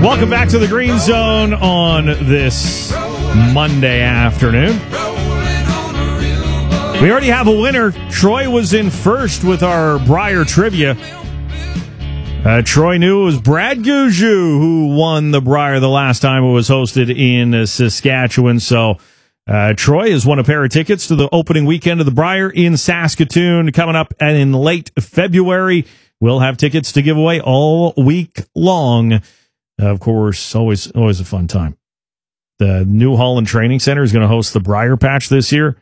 Welcome back to the Green Zone on this Monday afternoon. We already have a winner. Troy was in first with our Briar trivia. Troy knew it was Brad Gushue who won the Briar the last time it was hosted in Saskatchewan. So Troy has won a pair of tickets to the opening weekend of the Briar in Saskatoon coming up in late February. We'll have tickets to give away all week long. Of course, always a fun time. The New Holland Training Center is going to host the Briar Patch this year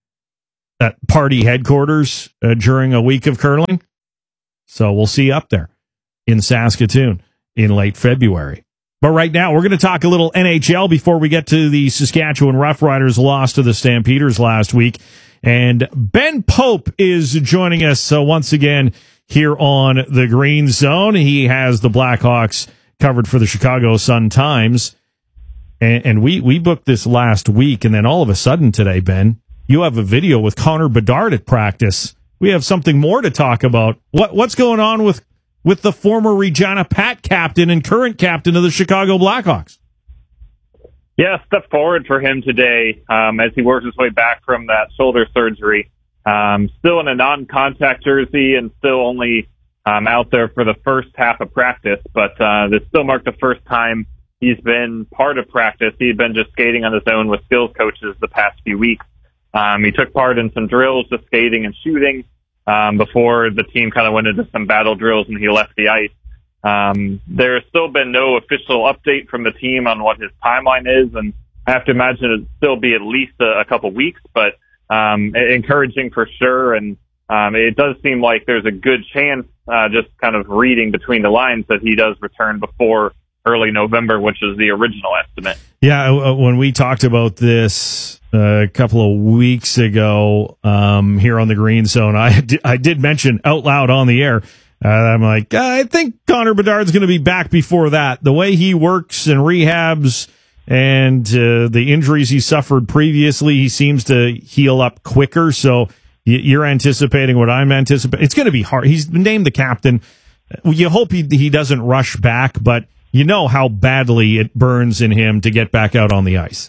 at party headquarters during a week of curling. So we'll see you up there in Saskatoon in late February. But right now, we're going to talk a little NHL before we get to the Saskatchewan Roughriders loss to the Stampeders last week. And Ben Pope is joining us once again here on the Green Zone. He has the Blackhawks covered for the Chicago Sun-Times. And we booked this last week, and then all of a sudden today, Ben, you have a video with Connor Bedard at practice. We have something more to talk about. What's going on with the former Regina Pat captain and current captain of the Chicago Blackhawks? Yeah, step forward for him today as he works his way back from that shoulder surgery. Still in a non-contact jersey and still only out there for the first half of practice, but this still marked the first time he's been part of practice. He'd been just skating on his own with skills coaches the past few weeks. He took part in some drills, just skating and shooting, before the team kind of went into some battle drills and he left the ice. There's still been no official update from the team on what his timeline is, and I have to imagine it'll still be at least a couple weeks, but encouraging for sure. And it does seem like there's a good chance, just kind of reading between the lines, that he does return before early November, which is the original estimate. Yeah, when we talked about this a couple of weeks ago here on the Green Zone, I did mention out loud on the air, I'm like, I think Connor Bedard's going to be back before that. The way he works and rehabs and the injuries he suffered previously, he seems to heal up quicker. So you're anticipating what I'm anticipating. It's going to be hard. He's been named the captain. You hope he doesn't rush back, but you know how badly it burns in him to get back out on the ice.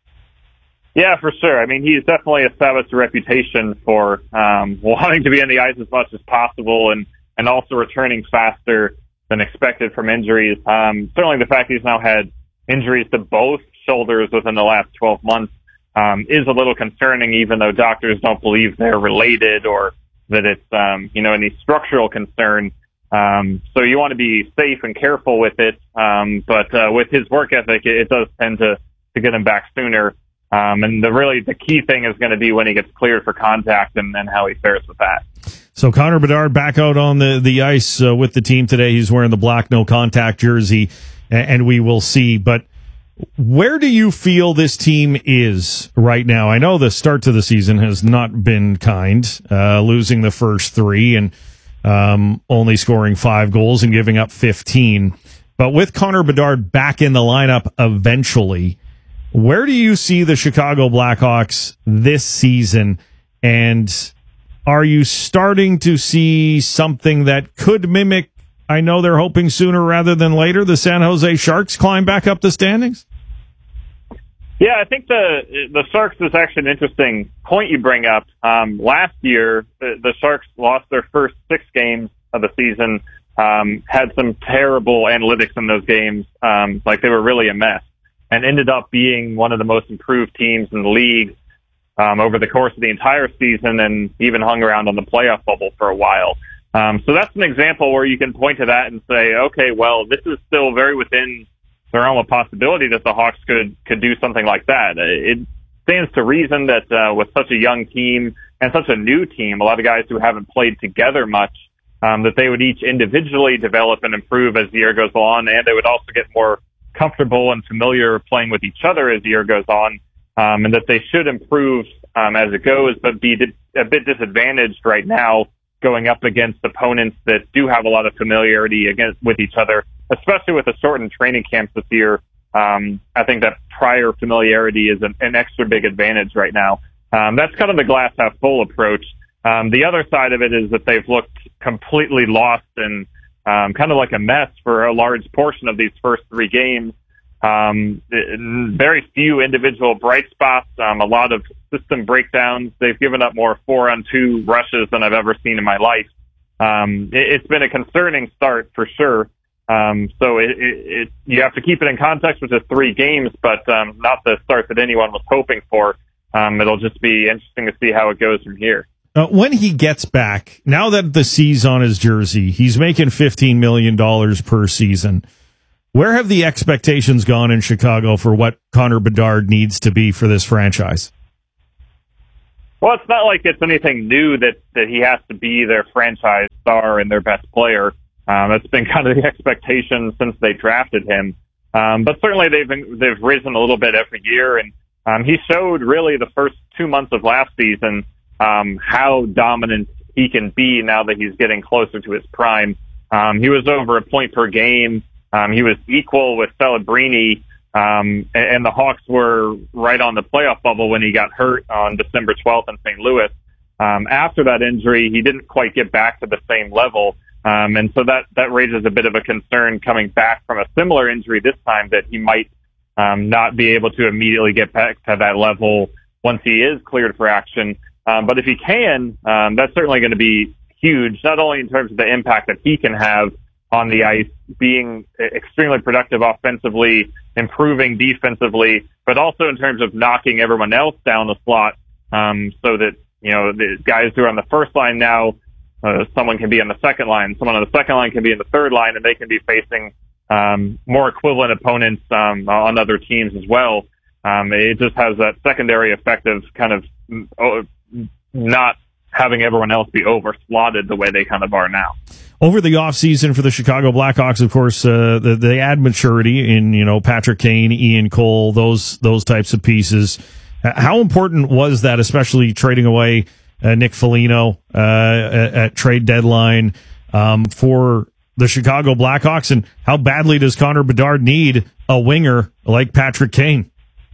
Yeah, for sure. I mean, he's definitely established a reputation for wanting to be on the ice as much as possible and also returning faster than expected from injuries. Certainly the fact he's now had injuries to both shoulders within the last 12 months is a little concerning, even though doctors don't believe they're related or that it's, any structural concern. So you want to be safe and careful with it. But with his work ethic, it does tend to get him back sooner. And the key thing is going to be when he gets cleared for contact and how he fares with that. So Connor Bedard back out on the ice with the team today. He's wearing the black no contact jersey, and we will see. But where do you feel this team is right now? I know the start to the season has not been kind, losing the first three and only scoring 5 goals and giving up 15. But with Connor Bedard back in the lineup eventually, where do you see the Chicago Blackhawks this season? And are you starting to see something that could mimic, I know they're hoping sooner rather than later, the San Jose Sharks climb back up the standings? Yeah, I think the Sharks is actually an interesting point you bring up. Last year, the Sharks lost their first 6 games of the season, had some terrible analytics in those games, like they were really a mess, and ended up being one of the most improved teams in the league over the course of the entire season, and even hung around on the playoff bubble for a while. So that's an example where you can point to that and say, okay, well, this is still very within the realm of possibility that the Hawks could do something like that. It stands to reason that with such a young team and such a new team, a lot of guys who haven't played together much, that they would each individually develop and improve as the year goes on, and they would also get more comfortable and familiar playing with each other as the year goes on, and that they should improve as it goes, but be a bit disadvantaged right now going up against opponents that do have a lot of familiarity with each other, especially with the shortened training camps this year. I think that prior familiarity is an extra big advantage right now. That's kind of the glass half full approach. The other side of it is that they've looked completely lost and kind of like a mess for a large portion of these first three games. Very few individual bright spots, a lot of system breakdowns. They've given up more 4-on-2 rushes than I've ever seen in my life. It's been a concerning start for sure. So you have to keep it in context with just three games, but not the start that anyone was hoping for. It'll just be interesting to see how it goes from here. When he gets back, now that the C's on his jersey, he's making $15 million per season. Where have the expectations gone in Chicago for what Connor Bedard needs to be for this franchise? Well, it's not like it's anything new that he has to be their franchise star and their best player. That's been kind of the expectation since they drafted him. But certainly they've risen a little bit every year, and he showed really the first 2 months of last season how dominant he can be now that he's getting closer to his prime. He was over a point per game. He was equal with Celebrini, and the Hawks were right on the playoff bubble when he got hurt on December 12th in St. Louis. After that injury, he didn't quite get back to the same level. And so that raises a bit of a concern coming back from a similar injury this time that he might not be able to immediately get back to that level once he is cleared for action. But if he can, that's certainly going to be huge, not only in terms of the impact that he can have on the ice, being extremely productive offensively, improving defensively, but also in terms of knocking everyone else down the slot, so that, the guys who are on the first line now, someone can be on the second line, someone on the second line can be in the third line, and they can be facing more equivalent opponents on other teams as well. It just has that secondary effect of kind of not having everyone else be over-slotted the way they kind of are now. Over the offseason for the Chicago Blackhawks, of course, they add maturity in, Patrick Kane, Ian Cole, those types of pieces. How important was that, especially trading away Nick Foligno at trade deadline for the Chicago Blackhawks, and how badly does Connor Bedard need a winger like Patrick Kane?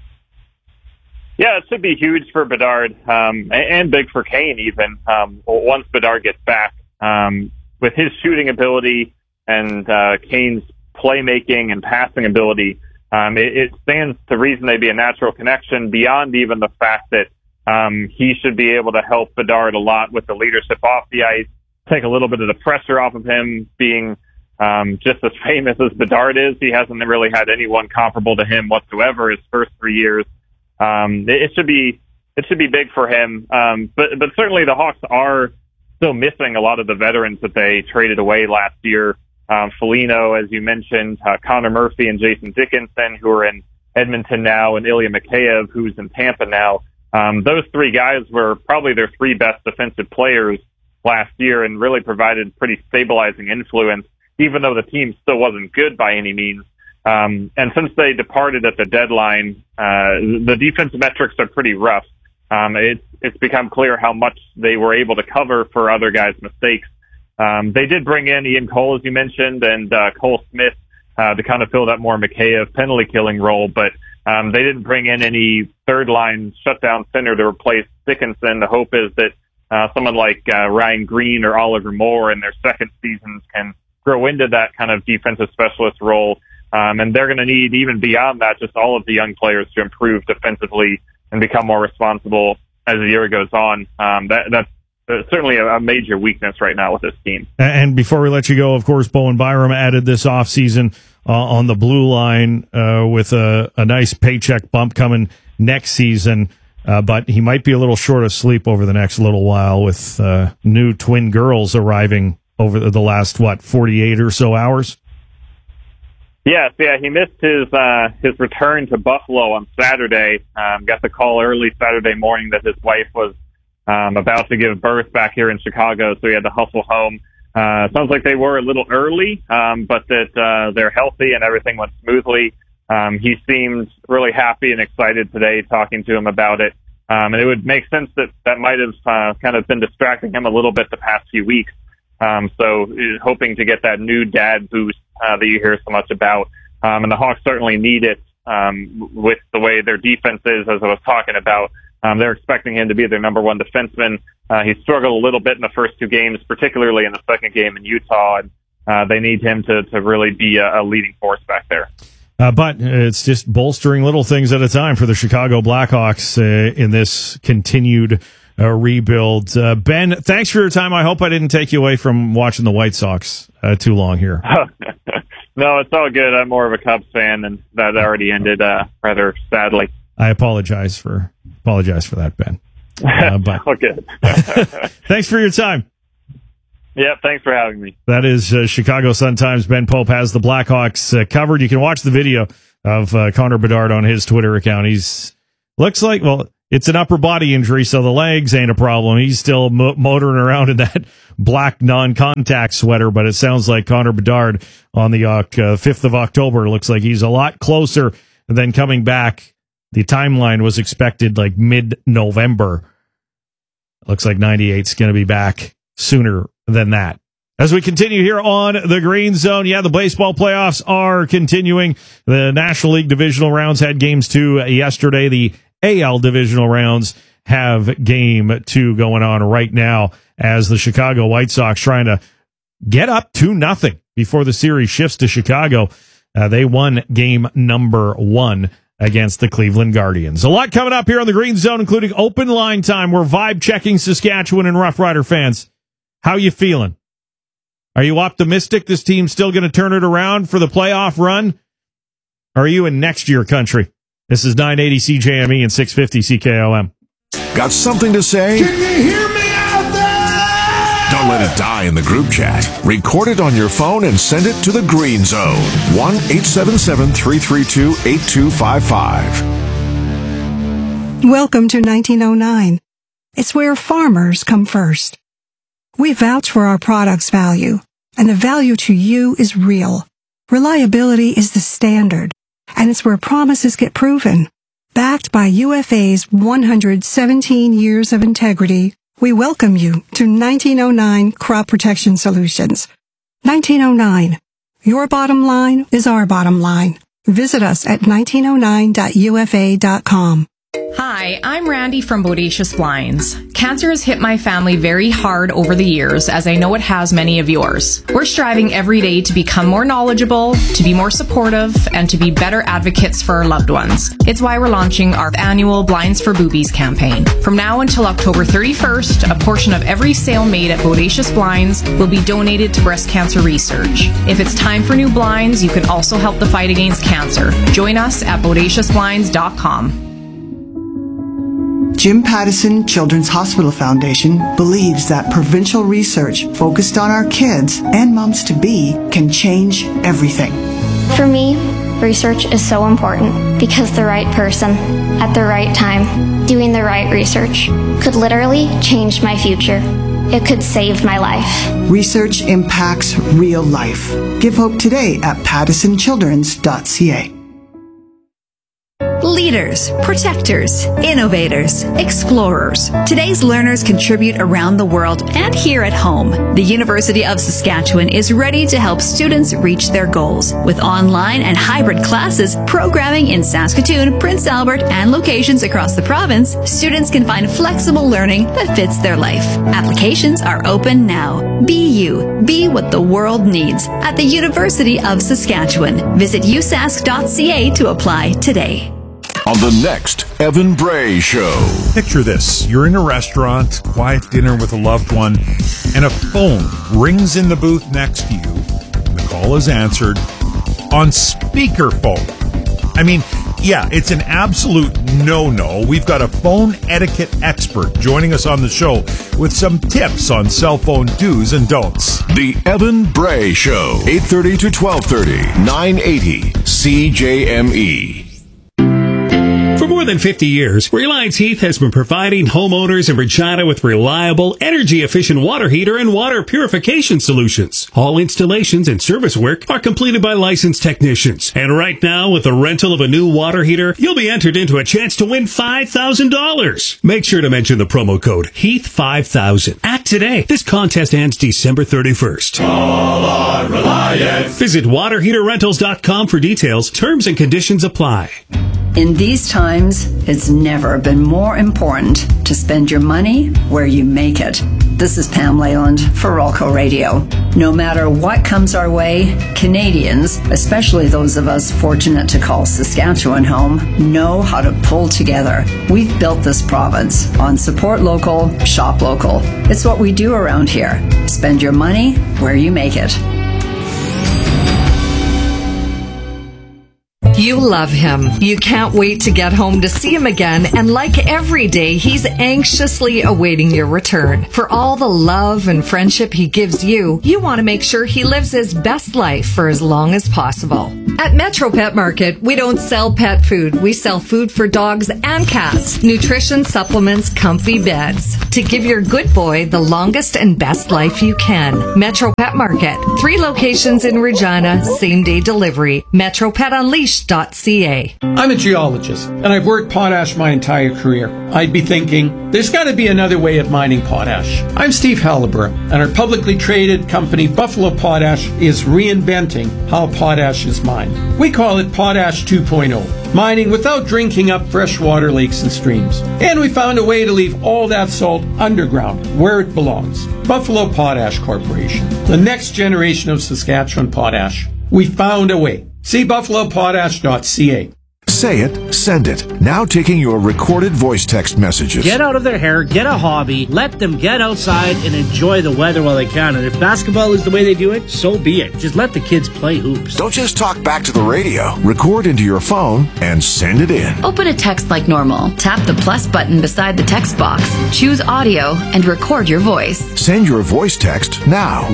Yeah, it should be huge for Bedard and big for Kane even once Bedard gets back. With his shooting ability and Kane's playmaking and passing ability, it stands to reason they'd be a natural connection beyond even the fact that he should be able to help Bedard a lot with the leadership off the ice, take a little bit of the pressure off of him being just as famous as Bedard is. He hasn't really had anyone comparable to him whatsoever his first 3 years. It should be big for him. But certainly the Hawks are still missing a lot of the veterans that they traded away last year. Foligno, as you mentioned, Connor Murphy and Jason Dickinson, who are in Edmonton now, and Ilya Mikheyev, who's in Tampa now. Those three guys were probably their three best defensive players last year and really provided pretty stabilizing influence, even though the team still wasn't good by any means. And since they departed at the deadline, the defensive metrics are pretty rough. It's become clear how much they were able to cover for other guys' mistakes. They did bring in Ian Cole, as you mentioned, and Cole Smith to kind of fill that more Mikheyev penalty-killing role, but they didn't bring in any third-line shutdown center to replace Dickinson. The hope is that someone like Ryan Green or Oliver Moore in their second seasons can grow into that kind of defensive specialist role. And they're going to need, even beyond that, just all of the young players to improve defensively and become more responsible as the year goes on. That's certainly a major weakness right now with this team. And before we let you go, of course, Bowen Byram added this offseason on the blue line with a nice paycheck bump coming next season. But he might be a little short of sleep over the next little while with new twin girls arriving over the last, 48 or so hours? Yes, he missed his return to Buffalo on Saturday. Got the call early Saturday morning that his wife was about to give birth back here in Chicago, so he had to hustle home. Sounds like they were a little early, but that they're healthy and everything went smoothly. He seemed really happy and excited today talking to him about it. And it would make sense that might have kind of been distracting him a little bit the past few weeks. So hoping to get that new dad boost that you hear so much about. And the Hawks certainly need it with the way their defense is, as I was talking about. They're expecting him to be their number one defenseman. He struggled a little bit in the first two games, particularly in the second game in Utah. And they need him to really be a leading force back there. But it's just bolstering little things at a time for the Chicago Blackhawks in this continued rebuild. Ben, thanks for your time. I hope I didn't take you away from watching the White Sox too long here. No, it's all good. I'm more of a Cubs fan, and that already ended rather sadly. I apologize for that, Ben. But all good. Thanks for your time. Yeah, thanks for having me. That is Chicago Sun-Times. Ben Pope has the Blackhawks covered. You can watch the video of Connor Bedard on his Twitter account. Looks like, well, it's an upper body injury, so the legs ain't a problem. He's still motoring around in that black non-contact sweater, but it sounds like Connor Bedard on the 5th of October looks like he's a lot closer than coming back. The timeline was expected like mid-November. Looks like 98's going to be back sooner than that. As we continue here on the Green Zone, the baseball playoffs are continuing. The National League divisional rounds had games 2 yesterday. The AL divisional rounds have game 2 going on right now as the Chicago White Sox trying to get up 2-0 before the series shifts to Chicago. They won game number 1 against the Cleveland Guardians. A lot coming up here on the Green Zone, including open line time. We're vibe checking Saskatchewan and Rough Rider fans. How you feeling? Are you optimistic this team's still going to turn it around for the playoff run? Or are you in next year country? This is 980 CJME and 650 CKOM. Got something to say? Can you hear me out there? Don't let it die in the group chat. Record it on your phone and send it to the Green Zone. 1-877-332-8255. Welcome to 1909. It's where farmers come first. We vouch for our product's value, and the value to you is real. Reliability is the standard, and it's where promises get proven. Backed by UFA's 117 years of integrity, we welcome you to 1909 Crop Protection Solutions. 1909. Your bottom line is our bottom line. Visit us at 1909.ufa.com. Hi, I'm Randy from Bodacious Blinds. Cancer has hit my family very hard over the years, as I know it has many of yours. We're striving every day to become more knowledgeable, to be more supportive, and to be better advocates for our loved ones. It's why we're launching our annual Blinds for Boobies campaign. From now until October 31st, a portion of every sale made at Bodacious Blinds will be donated to breast cancer research. If it's time for new blinds, you can also help the fight against cancer. Join us at bodaciousblinds.com. Jim Pattison Children's Hospital Foundation believes that provincial research focused on our kids and moms-to-be can change everything. For me, research is so important because the right person at the right time doing the right research could literally change my future. It could save my life. Research impacts real life. Give hope today at pattisonchildrens.ca. Leaders, protectors, innovators, explorers. Today's learners contribute around the world and here at home. The University of Saskatchewan is ready to help students reach their goals. With online and hybrid classes, programming in Saskatoon, Prince Albert, and locations across the province, students can find flexible learning that fits their life. Applications are open now. Be you. Be what the world needs at the University of Saskatchewan. Visit usask.ca to apply today. On the next Evan Bray Show. Picture this. You're in a restaurant, quiet dinner with a loved one, and a phone rings in the booth next to you. And the call is answered on speakerphone. I mean, yeah, it's an absolute no-no. We've got a phone etiquette expert joining us on the show with some tips on cell phone do's and don'ts. The Evan Bray Show. 8:30 to 12:30. 980 CJME. For more than 50 years, Reliance Heath has been providing homeowners in Regina with reliable, energy-efficient water heater and water purification solutions. All installations and service work are completed by licensed technicians. And right now, with the rental of a new water heater, you'll be entered into a chance to win $5,000. Make sure to mention the promo code HEATH5000. Act today. This contest ends December 31st. Call on Reliance. Visit waterheaterrentals.com for details. Terms and conditions apply. In these times, it's never been more important to spend your money where you make it. This is Pam Leyland for Rolco Radio. No matter what comes our way, Canadians, especially those of us fortunate to call Saskatchewan home, know how to pull together. We've built this province on support local, shop local. It's what we do around here. Spend your money where you make it. You love him. You can't wait to get home to see him again, and like every day, he's anxiously awaiting your return. For all the love and friendship he gives you, you want to make sure he lives his best life for as long as possible. At Metro Pet Market, we don't sell pet food. We sell food for dogs and cats, nutrition, supplements, comfy beds, to give your good boy the longest and best life you can. Metro Pet Market, 3 locations in Regina, same-day delivery. MetroPetUnleashed.ca. I'm a geologist, and I've worked potash my entire career. I'd be thinking, there's got to be another way of mining potash. I'm Steve Halliburton, and our publicly traded company, Buffalo Potash, is reinventing how potash is mined. We call it Potash 2.0, mining without drinking up freshwater lakes and streams. And we found a way to leave all that salt underground, where it belongs. Buffalo Potash Corporation, the next generation of Saskatchewan potash. We found a way. See buffalopotash.ca. Say it, send it. Now taking your recorded voice text messages. Get out of their hair, get a hobby, let them get outside and enjoy the weather while they can. And if basketball is the way they do it, so be it. Just let the kids play hoops. Don't just talk back to the radio. Record into your phone and send it in. Open a text like normal. Tap the plus button beside the text box. Choose audio and record your voice. Send your voice text now.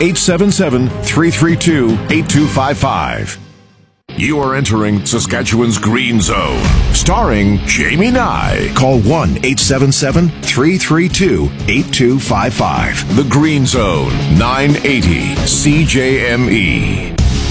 1-877-332-8255. You are entering Saskatchewan's Green Zone, starring Jamie Nye. Call 1-877-332-8255. The Green Zone, 980 CJME.